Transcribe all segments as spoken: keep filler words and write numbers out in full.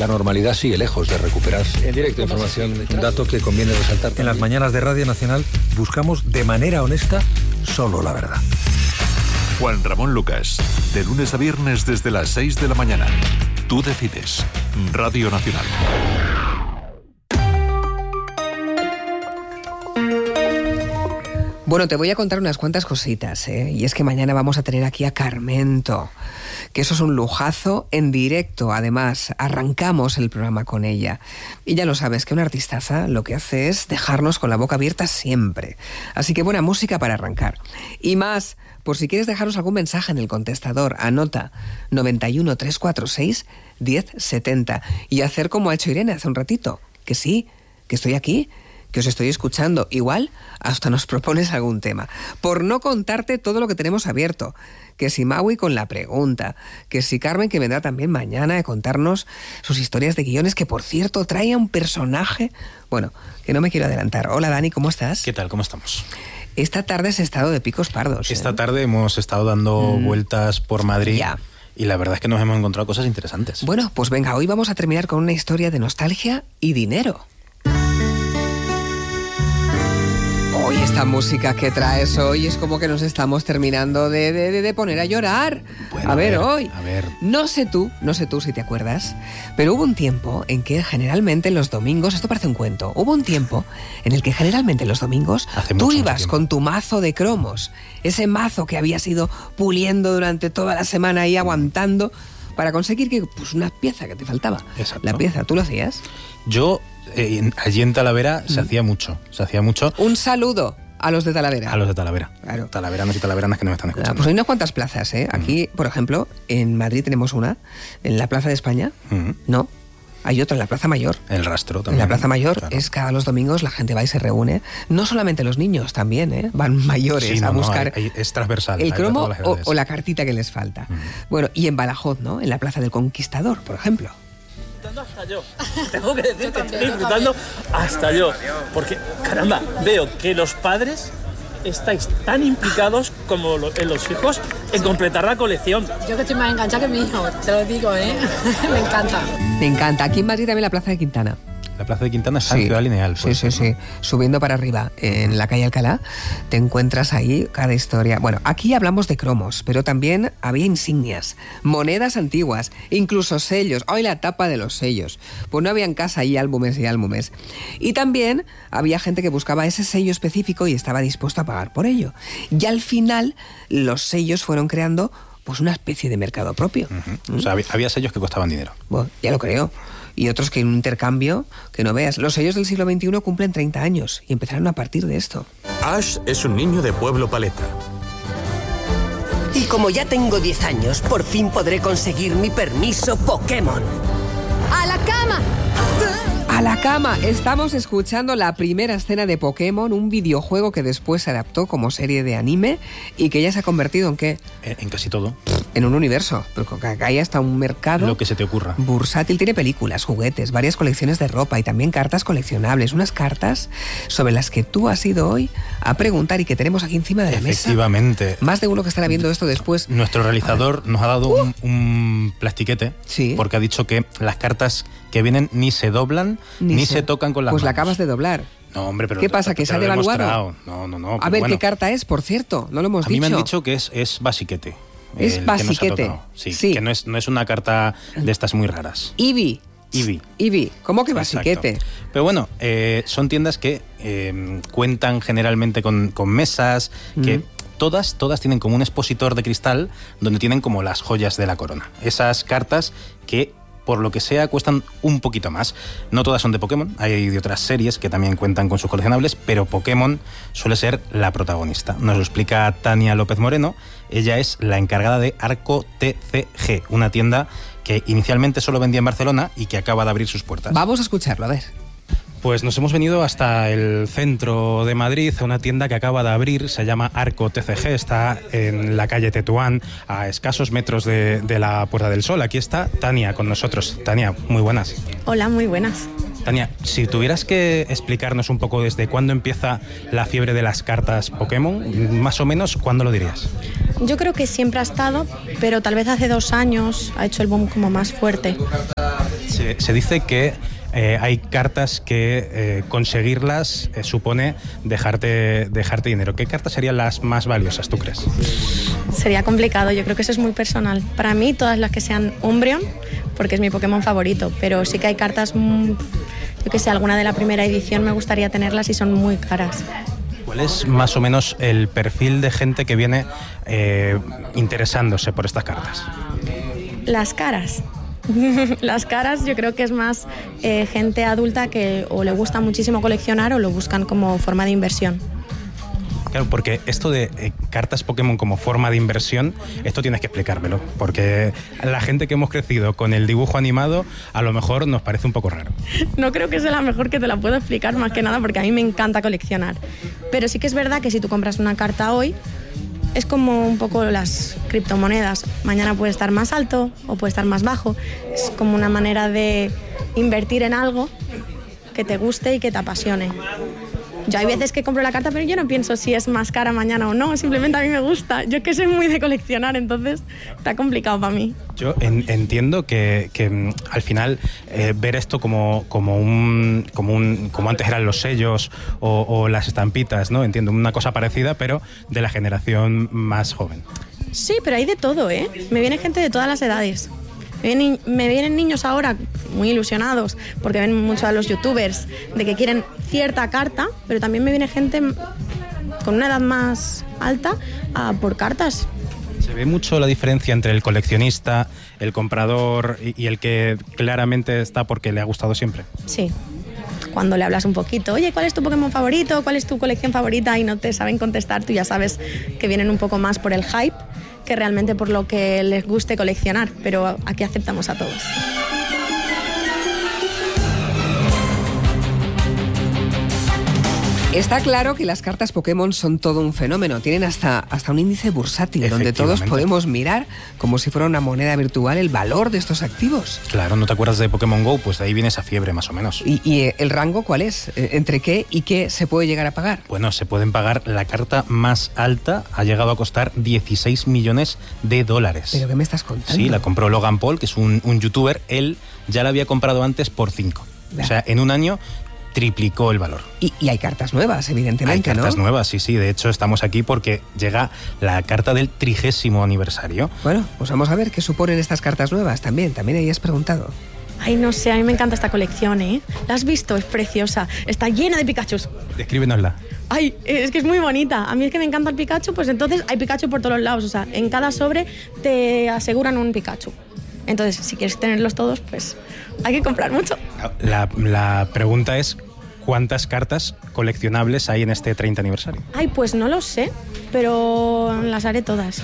La normalidad sigue lejos de recuperarse. En directo, información, un dato que conviene resaltar. En las mañanas de Radio Nacional buscamos de manera honesta solo la verdad. Juan Ramón Lucas, de lunes a viernes desde las seis de la mañana. Tú decides. Radio Nacional. Bueno, te voy a contar unas cuantas cositas, ¿eh? Y es que mañana vamos a tener aquí a Carmento, que eso es un lujazo en directo. Además, arrancamos el programa con ella. Y ya lo sabes, que una artistaza lo que hace es dejarnos con la boca abierta siempre. Así que buena música para arrancar. Y más, por si quieres dejarnos algún mensaje en el contestador, anota noventa y uno, trescientos cuarenta y seis, diez setenta y hacer como ha hecho Irene hace un ratito, que sí, que estoy aquí, que os estoy escuchando. Igual hasta nos propones algún tema. Por no contarte todo lo que tenemos abierto. Que si Maui con la pregunta, que si Carmen, que vendrá también mañana a contarnos sus historias de guiones, que por cierto trae a un personaje... Bueno, que no me quiero adelantar. Hola Dani, ¿cómo estás? ¿Qué tal? ¿Cómo estamos? Esta tarde has estado de picos pardos. Esta ¿eh? tarde hemos estado dando mm. vueltas por Madrid. Ya. Y la verdad es que nos hemos encontrado cosas interesantes. Bueno, pues venga, hoy vamos a terminar con una historia de nostalgia y dinero. Hoy esta música que traes hoy es como que nos estamos terminando de, de, de poner a llorar. Bueno, a, ver, a ver, hoy. A ver. No sé tú, no sé tú si te acuerdas, pero hubo un tiempo en que generalmente los domingos, esto parece un cuento, hubo un tiempo en el que generalmente los domingos Hace tú mucho, ibas mucho con tu mazo de cromos, ese mazo que habías ido puliendo durante toda la semana ahí aguantando para conseguir que, pues, una pieza que te faltaba. Exacto. La pieza, ¿tú lo hacías? Yo, eh, allí en Talavera, se mm. hacía mucho, se hacía mucho. Un saludo a los de Talavera. A los de Talavera. Claro. Talaveranos y talaveranas que nos están escuchando. Ah, pues hay unas cuantas plazas, ¿eh? Aquí, mm. por ejemplo, en Madrid tenemos una, en la Plaza de España, mm. ¿no? Hay otra en la Plaza Mayor. El Rastro también. En la Plaza Mayor, claro. Es cada los domingos la gente va y se reúne. No solamente los niños, también, ¿eh? Van mayores sí, no, a buscar... No, hay, hay, es transversal. El cromo o, o la mm. cartita que les falta. Mm. Bueno, y en Badajoz, ¿no? En la Plaza del Conquistador, por ejemplo. Hasta yo. Tengo que decir que estoy disfrutando hasta yo. Porque, caramba, veo que los padres estáis tan implicados como lo, en los hijos en completar la colección. Yo que estoy más enganchada que mi hijo, te lo digo, ¿eh? Me encanta. Me encanta. Aquí en Madrid también la Plaza de Quintana. La Plaza de Quintana está sí. en Ciudad Lineal. Sí, sí, sí. Subiendo para arriba, en la calle Alcalá, te encuentras ahí cada historia. Bueno, aquí hablamos de cromos, pero también había insignias, monedas antiguas, incluso sellos. ¡Ay, la tapa de los sellos! Pues no había en casa ahí álbumes y álbumes. Y también había gente que buscaba ese sello específico y estaba dispuesto a pagar por ello. Y al final, los sellos fueron creando pues una especie de mercado propio. Uh-huh. ¿Mm? O sea, había, había sellos que costaban dinero. Bueno, ya lo creo. Y otros que en un intercambio, que no veas. Los sellos del siglo veintiuno cumplen treinta años y empezaron a partir de esto. Ash es un niño de Pueblo Paleta. Y como ya tengo diez años, por fin podré conseguir mi permiso Pokémon. ¡A la cama! A la cama. Estamos escuchando la primera escena de Pokémon, un videojuego que después se adaptó como serie de anime y que ya se ha convertido en ¿qué? En, en casi todo. En un universo. Porque acá hay hasta un mercado... Lo que se te ocurra. Bursátil. Tiene películas, juguetes, varias colecciones de ropa y también cartas coleccionables. Unas cartas sobre las que tú has ido hoy a preguntar y que tenemos aquí encima de la mesa. Efectivamente. Más de uno que estará viendo esto después. Nuestro realizador nos ha dado uh. un, un plastiquete. Sí. Porque ha dicho que las cartas que vienen ni se doblan ni, ni se, se tocan con las pues manos. Pues la acabas de doblar. No, hombre, pero... ¿Qué pasa, que se ha devaluado? No, no, no. A ver, bueno. ¿qué carta es, por cierto? No lo hemos a dicho. A mí me han dicho que es, es basiquete. Es basiquete. Sí, sí, que no es, no es una carta de estas muy raras. Eevee. Eevee. Eevee. ¿Cómo que basiquete? Exacto. Pero bueno, eh, son tiendas que eh, cuentan generalmente con, con mesas, que... Mm. Todas, todas tienen como un expositor de cristal donde tienen como las joyas de la corona. Esas cartas que, por lo que sea, cuestan un poquito más. No todas son de Pokémon, hay de otras series que también cuentan con sus coleccionables, pero Pokémon suele ser la protagonista. Nos lo explica Tania López Moreno. Ella es la encargada de Arco T C G, una tienda que inicialmente solo vendía en Barcelona y que acaba de abrir sus puertas. Vamos a escucharlo, a ver. Pues nos hemos venido hasta el centro de Madrid, a una tienda que acaba de abrir, se llama Arco T C G, está en la calle Tetuán, a escasos metros de, de la Puerta del Sol. Aquí está Tania con nosotros. Tania, muy buenas. Hola, muy buenas. Tania, si tuvieras que explicarnos un poco desde cuándo empieza la fiebre de las cartas Pokémon, más o menos, ¿cuándo lo dirías? Yo creo que siempre ha estado, pero tal vez hace dos años ha hecho el boom como más fuerte. Se, se dice que eh, hay cartas que eh, conseguirlas eh, supone dejarte, dejarte dinero. ¿Qué cartas serían las más valiosas, tú crees? Sería complicado, yo creo que eso es muy personal. Para mí, todas las que sean Umbreon, porque es mi Pokémon favorito, pero sí que hay cartas, mmm, yo que sé, alguna de la primera edición me gustaría tenerlas y son muy caras. ¿Cuál es más o menos el perfil de gente que viene eh, interesándose por estas cartas? Las caras. Las caras yo creo que es más eh, gente adulta que o le gusta muchísimo coleccionar o lo buscan como forma de inversión. Claro, porque esto de eh, cartas Pokémon como forma de inversión, esto tienes que explicármelo, porque la gente que hemos crecido con el dibujo animado a lo mejor nos parece un poco raro. No creo que sea la mejor que te la puedo explicar, más que nada porque a mí me encanta coleccionar. Pero sí que es verdad que si tú compras una carta hoy, es como un poco las criptomonedas. Mañana puede estar más alto o puede estar más bajo. Es como una manera de invertir en algo que te guste y que te apasione. Yo hay veces que compro la carta, pero yo no pienso si es más cara mañana o no, simplemente a mí me gusta. Yo que soy muy de coleccionar, entonces está complicado para mí. Yo en, entiendo que, que al final eh, ver esto como, como, un, como, un, como antes eran los sellos o, o las estampitas, ¿no? Entiendo, una cosa parecida, pero de la generación más joven. Sí, pero hay de todo, ¿eh? Me viene gente de todas las edades. Me vienen, me vienen niños ahora muy ilusionados porque ven mucho a los youtubers de que quieren cierta carta, pero también me viene gente con una edad más alta a por cartas. ¿Se ve mucho la diferencia entre el coleccionista, el comprador y, y el que claramente está porque le ha gustado siempre? Sí. Cuando le hablas un poquito, oye, ¿cuál es tu Pokémon favorito? ¿Cuál es tu colección favorita? Y no te saben contestar, tú ya sabes que vienen un poco más por el hype que realmente por lo que les guste coleccionar, pero aquí aceptamos a todos. Está claro que las cartas Pokémon son todo un fenómeno. Tienen hasta, hasta un índice bursátil donde todos podemos mirar como si fuera una moneda virtual el valor de estos activos. Claro, ¿no te acuerdas de Pokémon Go? Pues de ahí viene esa fiebre más o menos. ¿Y, y el rango cuál es? ¿Entre qué y qué se puede llegar a pagar? Bueno, se pueden pagar. La carta más alta ha llegado a costar dieciséis millones de dólares. ¿Pero qué me estás contando? Sí, la compró Logan Paul, que es un, un youtuber. Él ya la había comprado antes por cinco. O sea, en un año triplicó el valor. Y, y hay cartas nuevas, evidentemente, Hay cartas ¿no? nuevas, sí, sí. De hecho, estamos aquí porque llega la carta del trigésimo aniversario. Bueno, pues vamos a ver qué suponen estas cartas nuevas también. También ahí has preguntado. Ay, no sé, a mí me encanta esta colección, ¿eh? ¿La has visto? Es preciosa. Está llena de Pikachus. Descríbenosla. Ay, es que es muy bonita. A mí es que me encanta el Pikachu, pues entonces hay Pikachu por todos los lados. O sea, en cada sobre te aseguran un Pikachu. Entonces, si quieres tenerlos todos, pues hay que comprar mucho. La, la pregunta es, ¿cuántas cartas coleccionables hay en este treinta aniversario? Ay, pues no lo sé, pero las haré todas.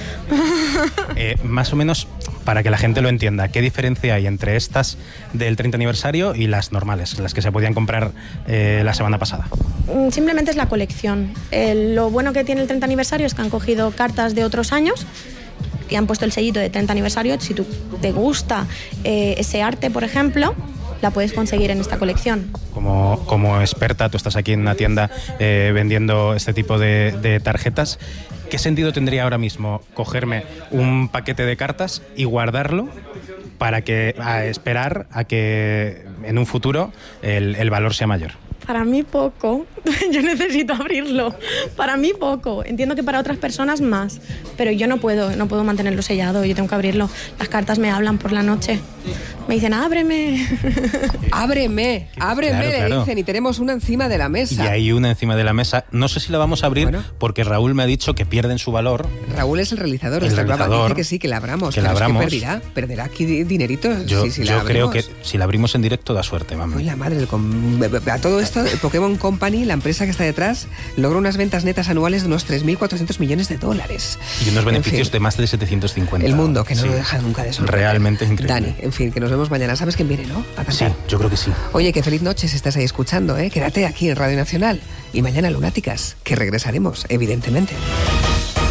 Eh, más o menos, para que la gente lo entienda, ¿qué diferencia hay entre estas del treinta aniversario y las normales, las que se podían comprar eh, la semana pasada? Simplemente es la colección. Eh, lo bueno que tiene el treinta aniversario es que han cogido cartas de otros años y han puesto el sellito de treinta aniversario. Si tú te gusta eh, ese arte, por ejemplo, la puedes conseguir en esta colección. Como, como experta, tú estás aquí en una tienda eh, vendiendo este tipo de, de tarjetas. ¿Qué sentido tendría ahora mismo cogerme un paquete de cartas y guardarlo para que a esperar a que en un futuro el, el valor sea mayor? Para mí poco, yo necesito abrirlo. Para mí poco, entiendo que para otras personas más, pero yo no puedo, no puedo mantenerlo sellado, yo tengo que abrirlo. Las cartas me hablan por la noche, me dicen ábreme. Ábreme, ábreme, Claro, le claro. dicen, y tenemos una encima de la mesa. Y hay una encima de la mesa. No sé si la vamos a abrir Bueno. porque Raúl me ha dicho que pierden su valor. Raúl es el realizador de El este programa, realizador. dice que sí, que la abramos, Que pero la es que abramos. perderá, perderá aquí di- dinerito Yo, si, si la yo creo abrimos. que si la abrimos en directo da suerte, mami. Uy, la madre, del com- a todo esto, el Pokémon Company, la empresa que está detrás, logra unas ventas netas anuales de unos tres mil cuatrocientos millones de dólares. Y unos En beneficios fin, de más de setecientos cincuenta. el mundo, que no Sí. lo deja nunca de sorprender. Realmente es increíble. Dani, en fin, que nos vemos mañana. ¿Sabes quién viene, no? A cantar. Sí, yo creo que sí. Oye, que feliz noche si estás ahí escuchando, ¿eh? Quédate aquí en Radio Nacional. Y mañana Lunáticas, que regresaremos, evidentemente.